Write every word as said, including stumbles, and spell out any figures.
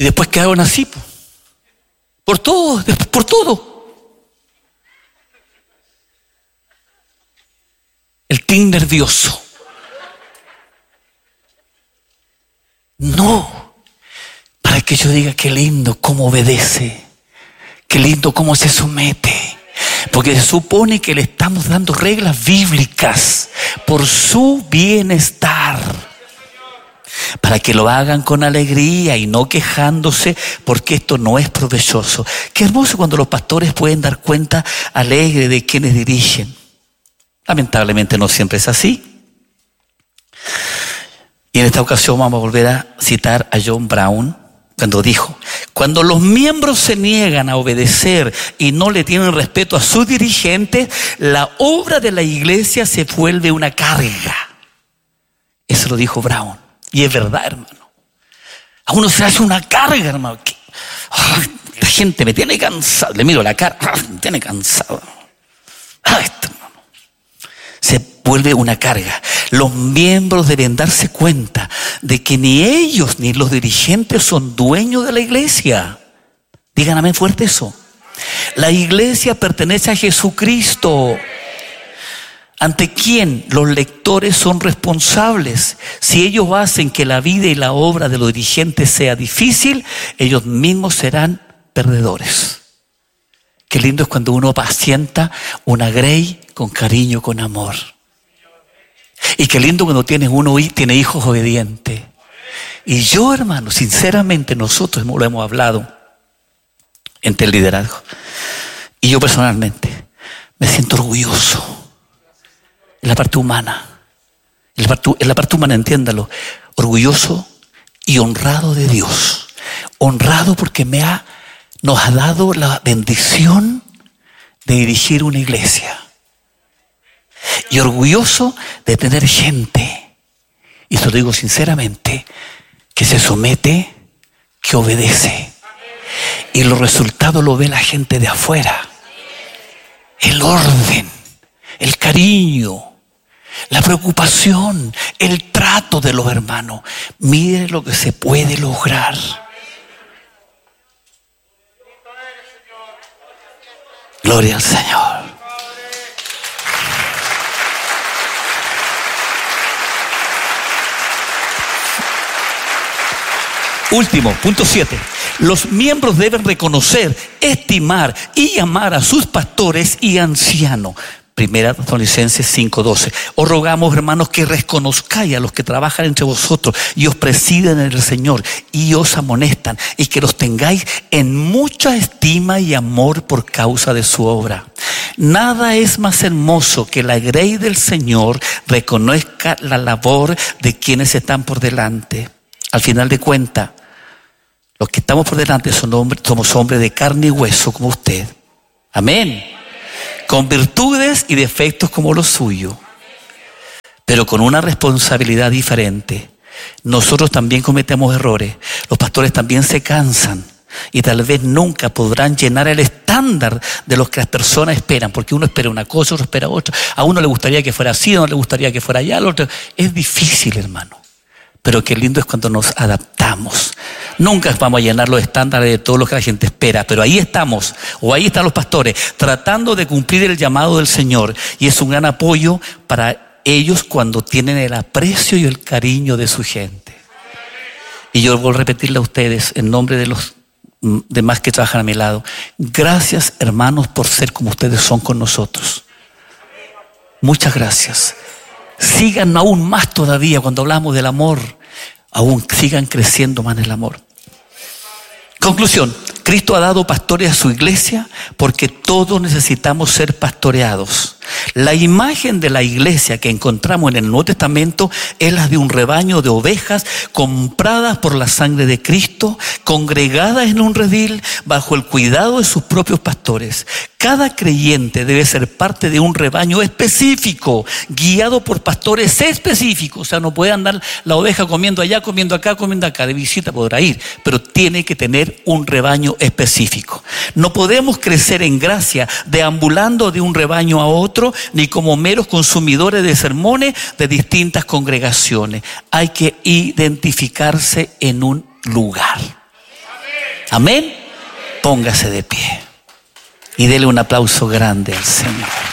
Y después quedaron así, po. por todo, por todo. El tic nervioso. No, para que yo diga qué lindo cómo obedece, qué lindo cómo se somete. Porque se supone que le estamos dando reglas bíblicas por su bienestar, para que lo hagan con alegría y no quejándose, porque esto no es provechoso. Qué hermoso cuando los pastores pueden dar cuenta alegre de quienes dirigen. Lamentablemente no siempre es así. Y en esta ocasión vamos a volver a citar a John Brown, cuando dijo: cuando los miembros se niegan a obedecer y no le tienen respeto a sus dirigentes, la obra de la iglesia se vuelve una carga. Eso lo dijo Brown. Y es verdad, hermano. A uno se hace una carga, hermano. Que, oh, la gente me tiene cansado. Le miro la cara, oh, me tiene cansado. Ah, esto, hermano. Se vuelve una carga. Los miembros deben darse cuenta de que ni ellos ni los dirigentes son dueños de la iglesia. Digan amén fuerte eso. La iglesia pertenece a Jesucristo, ante quien los lectores son responsables. Si ellos hacen que la vida y la obra de los dirigentes sea difícil, ellos mismos serán perdedores. Qué lindo es cuando uno apacienta una grey con cariño, con amor. Y qué lindo cuando tienes uno y tiene hijos obedientes. Y yo, hermano, sinceramente, nosotros lo hemos hablado entre el liderazgo. Y yo personalmente me siento orgulloso. En la parte humana. En la parte, en la parte humana, entiéndalo. Orgulloso y honrado de Dios. Honrado porque me ha, nos ha dado la bendición de dirigir una iglesia. Y orgulloso de tener gente, y se lo digo sinceramente, que se somete, que obedece. Y los resultados lo ve la gente de afuera. El orden, el cariño, la preocupación, el trato de los hermanos. Mire lo que se puede lograr. Gloria al Señor. Último, punto siete. Los miembros deben reconocer, estimar y amar a sus pastores y ancianos. Primera Tesalonicenses cinco doce. Os rogamos, hermanos, que reconozcáis a los que trabajan entre vosotros y os presiden en el Señor y os amonestan, y que los tengáis en mucha estima y amor por causa de su obra. Nada es más hermoso que la grey del Señor reconozca la labor de quienes están por delante. Al final de cuentas, los que estamos por delante son hombres, somos hombres de carne y hueso como usted. Amén. Con virtudes y defectos como los suyos, pero con una responsabilidad diferente. Nosotros también cometemos errores. Los pastores también se cansan y tal vez nunca podrán llenar el estándar de lo que las personas esperan, porque uno espera una cosa, otro espera otra. A uno le gustaría que fuera así, a uno le gustaría que fuera allá, al otro. Es difícil, hermano. Pero qué lindo es cuando nos adaptamos. Nunca vamos a llenar los estándares de todo lo que la gente espera, pero ahí estamos, o ahí están los pastores, tratando de cumplir el llamado del Señor. Y es un gran apoyo para ellos cuando tienen el aprecio y el cariño de su gente. Y yo vuelvo a repetirle a ustedes, en nombre de los demás que trabajan a mi lado: gracias, hermanos, por ser como ustedes son con nosotros. Muchas gracias. Sigan aún más todavía cuando hablamos del amor. Aún sigan creciendo más en el amor. Conclusión: Cristo ha dado pastores a su iglesia porque todos necesitamos ser pastoreados. La imagen de la iglesia que encontramos en el Nuevo Testamento es la de un rebaño de ovejas compradas por la sangre de Cristo, congregadas en un redil bajo el cuidado de sus propios pastores. Cada creyente debe ser parte de un rebaño específico, guiado por pastores específicos. O sea, no puede andar la oveja comiendo allá, comiendo acá, comiendo acá. De visita podrá ir, pero tiene que tener un rebaño específico. No podemos crecer en gracia deambulando de un rebaño a otro, ni como meros consumidores de sermones de distintas congregaciones. Hay que identificarse en un lugar. Amén. Póngase de pie y dele un aplauso grande al Señor.